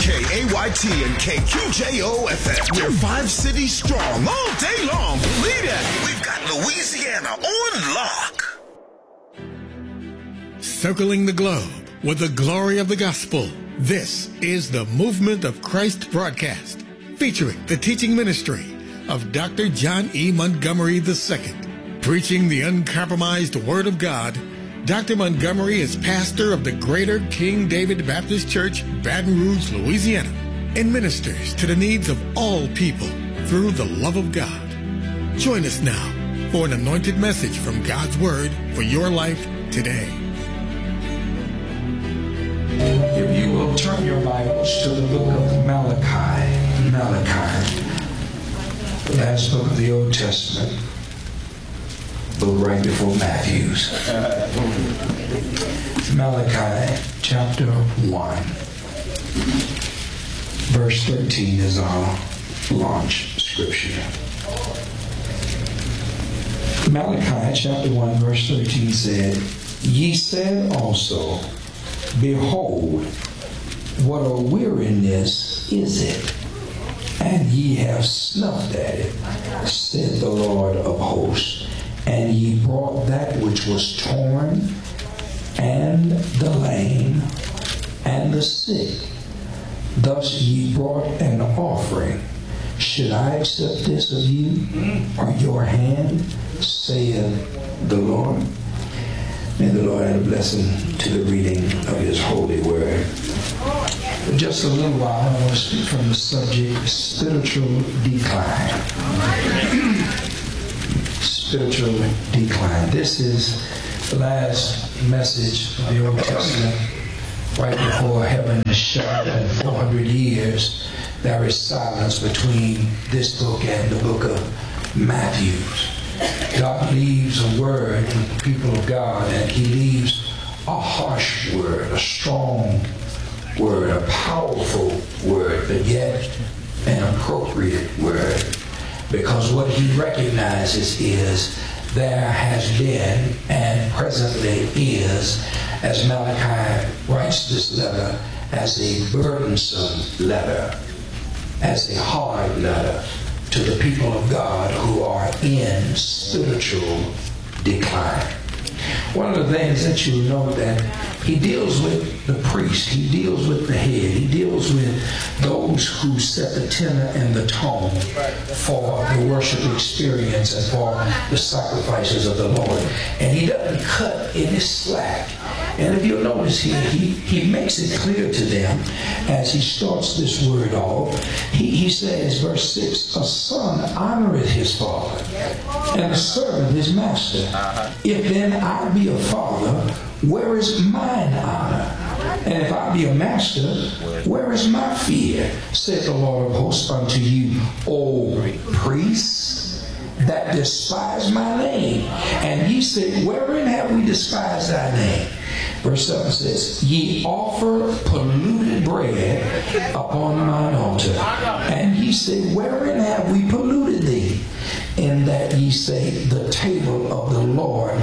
KAYT and KQJO-FM. We're 5 cities strong all day long. Believe that. We've got Louisiana on lock. Circling the globe with the glory of the gospel. This is the Movement of Christ broadcast, featuring the teaching ministry of Dr. John E. Montgomery II. Preaching the uncompromised Word of God, Dr. Montgomery is pastor of the Greater King David Baptist Church, Baton Rouge, Louisiana, and ministers to the needs of all people through the love of God. Join us now for an anointed message from God's Word for your life today. If you will turn your Bibles to the book of Malachi. Malachi, the last book of the Old Testament, book right before Matthew's. Malachi chapter 1, verse 13 is our launch scripture. Malachi chapter 1, verse 13 said, "Ye said also, Behold, what a weariness is it, and ye have snuffed at it, said the Lord of hosts. And ye brought that which was torn, and the lame, and the sick. Thus ye brought an offering. Should I accept this of you, or your hand, saith the Lord?" May the Lord add a blessing to the reading of His holy word. For just a little while, I want to speak from the subject, spiritual decline. Spiritual decline. This is the last message of the Old Testament, right before heaven is shut, and 400 years there is silence between this book and the book of Matthew. God leaves a word with the people of God, and He leaves a harsh word, a strong word, a powerful word, but yet an appropriate word. Because what He recognizes is there has been and presently is, as Malachi writes this letter, as a burdensome letter, as a hard letter to the people of God who are in spiritual decline. One of the things that you'll know that He deals with the priest, He deals with the head, He deals with those who set the tenor and the tone for the worship experience and for the sacrifices of the Lord. And He doesn't cut any slack. And if you'll notice here, he makes it clear to them as he starts this word off. He says, verse 6, "A son honoreth his father, and a servant his master. If then I be a father, where is mine honor? And if I be a master, where is my fear? Said the Lord of hosts unto you, O priests, that despise my name. And ye say, wherein have we despised thy name?" Verse 7 says, "Ye offer polluted bread upon mine altar. And ye say, wherein have we polluted thee? In that ye say, the table of the Lord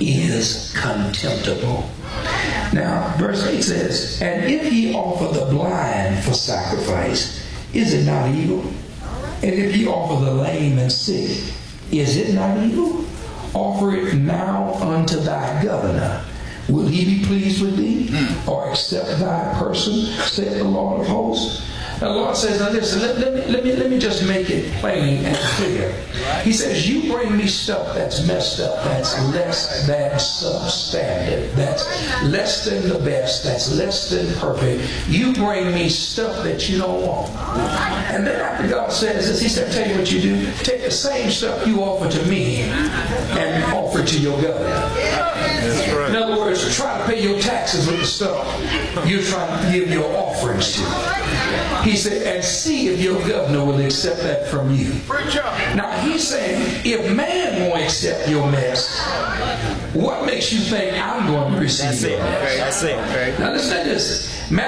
is contemptible." Now, verse 8 says, "And if ye offer the blind for sacrifice, is it not evil? And if ye offer the lame and sick, is it not evil? Offer it now unto thy governor. Will he be pleased with thee, or accept thy person, said the Lord of hosts?" Now the Lord says, now listen, let me just make it plain and clear. He says, you bring me stuff that's messed up, that's less than substandard, that's less than the best, that's less than perfect. You bring me stuff that you don't want. And then after God says this, He said, tell you what you do. Take the same stuff you offer to me and offer it to your governor. Right. In other words, try to pay your taxes with the stuff you're trying to give your offerings to. He said, and see if your governor will accept that from you. Now he's saying, if man won't accept your mess, what makes you think I'm going to receive your mess? That's it. Now listen to this. Malachi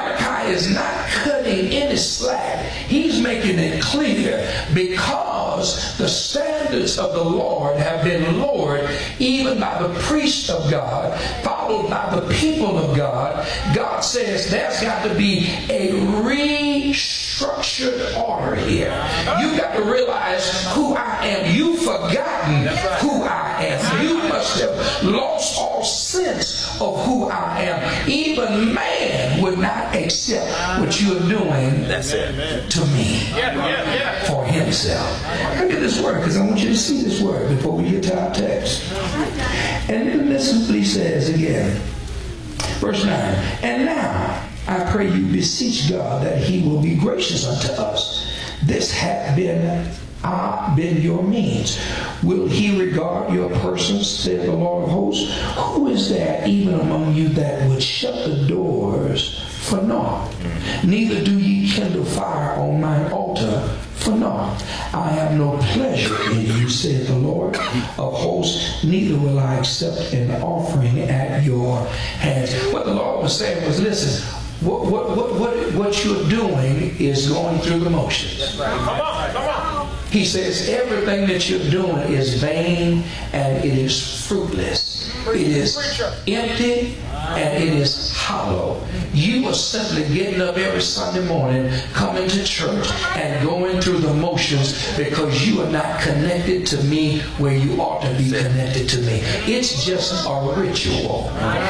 Malachi is not cutting any slack. He's making it clear, because the standards of the Lord have been lowered even by the priests of God, followed by the people of God. God says there's got to be a restructured order here. You got to realize who I am. You've forgotten who I am. You must have lost all sense of who I am. Even man would not accept what you are doing to me for himself. Look at this word, because I want you to see this word before we get to our text. And then listen what he says again. Verse 9. And now I pray you beseech God that he will be gracious unto us. This hath been your means. Will he regard your persons, said the Lord of hosts? Who is there even among you that would shut the doors for naught? Neither do ye kindle fire on mine altar for naught. I have no pleasure in you, said the Lord of hosts, neither will I accept an offering at your hands. What the Lord was saying was, listen, what you're doing is going through the motions. Come on. He says everything that you're doing is vain and it is fruitless. It is empty and it is hollow. You are simply getting up every Sunday morning, coming to church and going through the motions because you are not connected to me where you ought to be connected to me. It's just a ritual.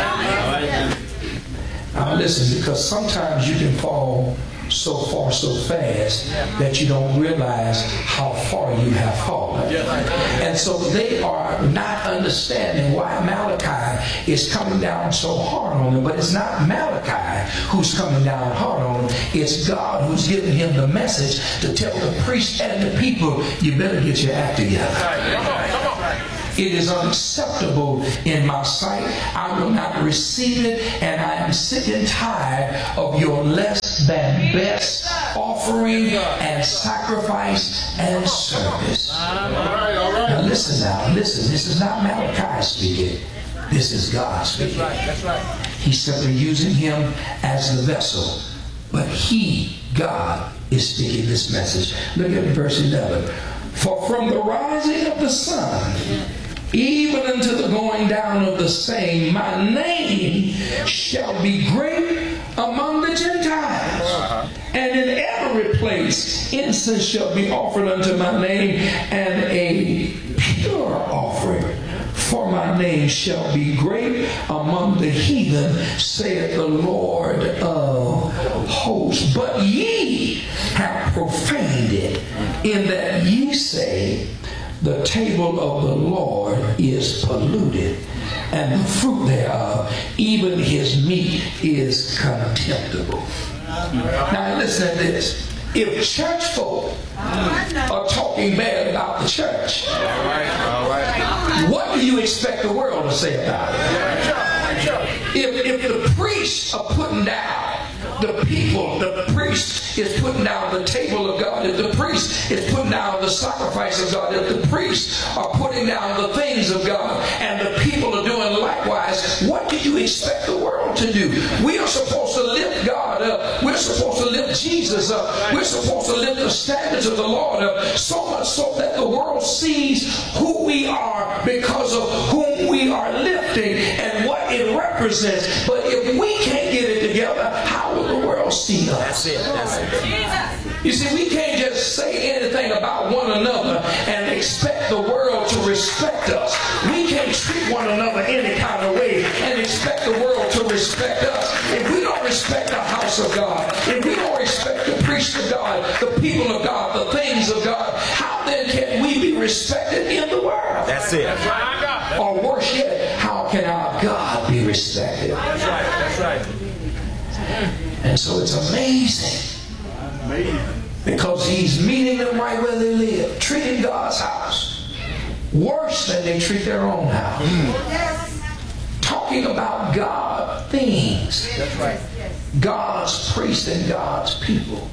Now listen, because sometimes you can fall so far so fast that you don't realize how far you have fallen. And so they are not understanding why Malachi is coming down so hard on them. But it's not Malachi who's coming down hard on them. It's God who's giving him the message to tell the priests and the people, you better get your act together. It is unacceptable in my sight. I will not receive it, and I am sick and tired of your less than best offering and sacrifice and service. Now listen, this is not Malachi speaking. This is God speaking. That's right. He's simply using him as the vessel. But he, God, is speaking this message. Look at verse 11. For from the rising of the sun, even unto the going down of the same, my name shall be great among the Gentiles. And in every place incense shall be offered unto my name, and a pure offering. For my name shall be great among the heathen, saith the Lord of hosts. But ye have profaned it, in that ye say, the table of the Lord is polluted, and the fruit thereof, even his meat, is contemptible. Now listen to this. If church folk are talking bad about the church, what do you expect the world to say about it? If the priests are putting down the people, the priest is putting down the table of God, if the priest is putting down the sacrifice of God, if the priests are putting down the things of God, and the people are doing likewise, what do you expect the world to do? We are supposed to lift God up. We're supposed to lift Jesus up. We're supposed to lift the standards of the Lord up, so much so that the world sees who we are because of whom we are lifting and what it represents. But if we can't get it together, how will the world see us? That's it. You see, we can't just say anything about one another and expect the world to respect us. We can't treat one another any kind of way and expect the world to respect us. If we don't respect the house of God, if we don't respect the priest of God, the people of God, the things of God, how then can we be respected in the world? That's it. That's right. Or worse yet, how can our God be respected? That's right. That's right. And so it's amazing. Because he's meeting them right where they live, treating God's house worse than they treat their own house. Talking about God things. That's right. God's priests and God's people.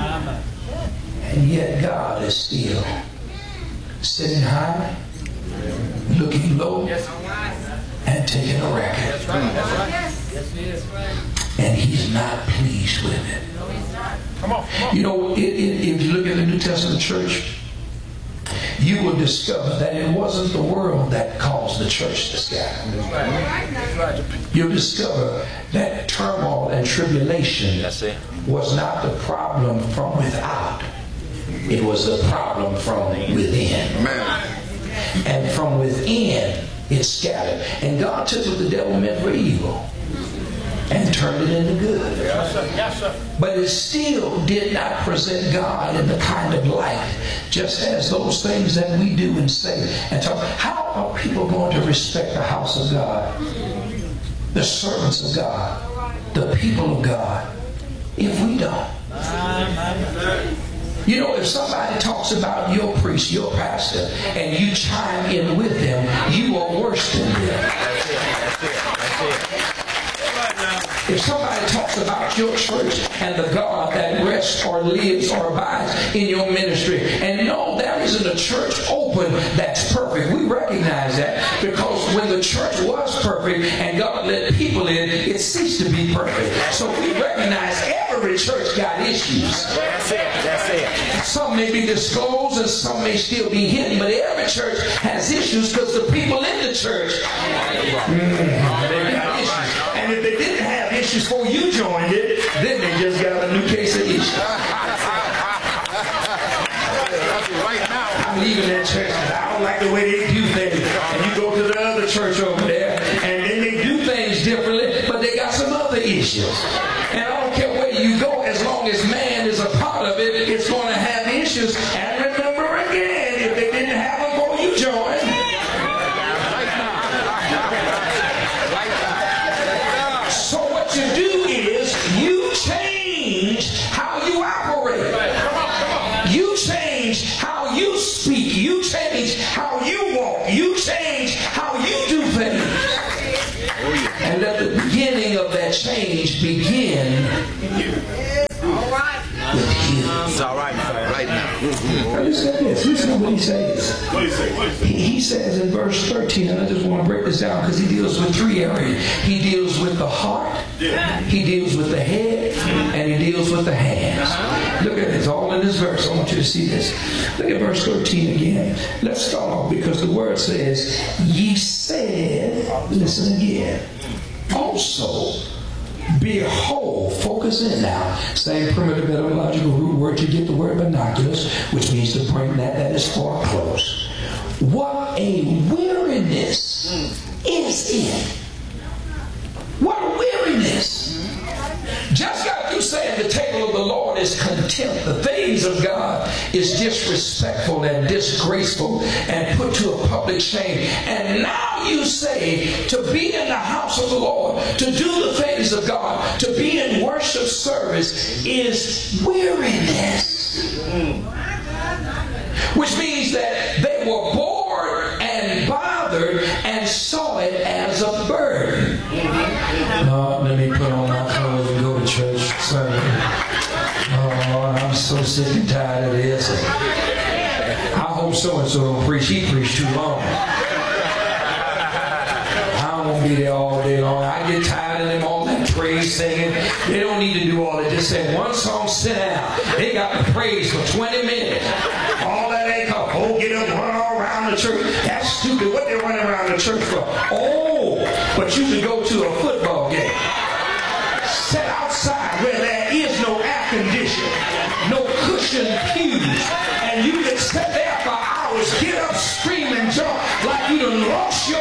And yet God is still sitting high, looking low, and taking a record. and he's not pleased with it. Come on. You know, if you look at the New Testament church, you will discover that it wasn't the world that caused the church to scatter. You'll discover that turmoil and tribulation was not the problem from without. It was the problem from within. And from within, it scattered. And God took what the devil meant for evil and turned it into good. Yes, sir. But it still did not present God in the kind of light, just as those things that we do and say and talk. How are people going to respect the house of God, the servants of God, the people of God, if we don't? You know, if somebody talks about your priest, your pastor, and you chime in with them, you are worse than them. That's it. If somebody talks about your church and the God that rests or lives or abides in your ministry, and no, there isn't a church open that's perfect. We recognize that, because when the church was perfect and God let people in, it ceased to be perfect. So we recognize every church got issues. That's it. Some may be disclosed and some may still be hidden, but every church has issues because the people in the church, they got issues. And if they didn't have issues before you joined it, then they just got a new case of issues. I'm leaving that church because I don't like the way they do things. And you go to the other church over there, and then they do things differently, but they got some other issues. And I don't care where you go, as long as man is a part of it, it's going to have issues. And remember again, if they didn't have them before you joined, so what you do is you change how you operate. You change how you speak. You change how you walk. You change how you do things. And let the beginning of that change begin with you. It's all right now. Now listen to this. Listen to what he says. He says in verse 13, and I just want to break this down because he deals with three areas. He deals with the heart, he deals with the head, and he deals with the hands. Look at it. It's all in this verse. I want you to see this. Look at verse 13 again. Let's start off because the word says, ye said, listen again, also, behold, focus in now. Same primitive etymological root word to get the word binoculars, which means to bring that is far close. What a weariness is it? What weariness? Just got through saying the table of the Lord is contempt. The things of God is disrespectful and disgraceful and put to a public shame. And now you say to be in the house of the Lord, to do the things of God, to be in worship service is weariness. Which means that they were bored and bothered and saw it as a burden. Lord, let me put on my clothes and go to church Sunday. Oh, I'm so sick and tired of this. I hope so-and-so don't preach. He preached too long. I don't want to be there all day long. I get tired of them all that praise singing. They don't need to do all that. Just say one song, sit down. They got the praise for 20 minutes. All that ain't called, oh, get up, run all around the church. That's stupid. What they running around the church for? Oh, but you can go to a football game. Sit outside where there is no air conditioning, no cushioned pews, and you can sit there for hours, get up, scream, and jump like you done lost your